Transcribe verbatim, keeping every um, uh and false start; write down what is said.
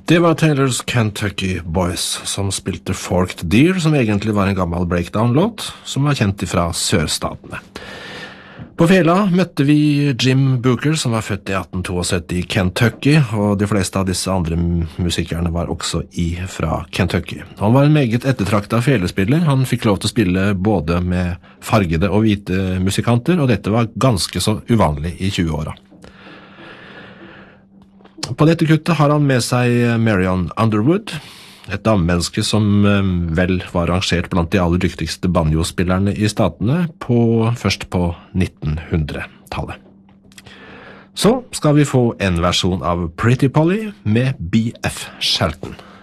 Det var Taylors Kentucky Boys som spilte Forked Deer, som egentlig var en gammel breakdown-låt, som var kjent fra sørstatene. På Fela møtte vi Jim Booker, som var født i atten sytto i Kentucky, og de fleste av disse andre musikerne var også i fra Kentucky. Han var en meget ettertraktet felespiller. Han fikk lov til å spille både med fargede og hvite musikanter, og dette var ganske så uvanlig i tjueåra. På dette kuttet har han med seg Marion Underwood, et damemenneske som vel var rangert blant de aller dyktigste banjospillerne i statene på, først på nittenhundretallet. Så skal vi få en versjon av Pretty Polly med B F Shelton.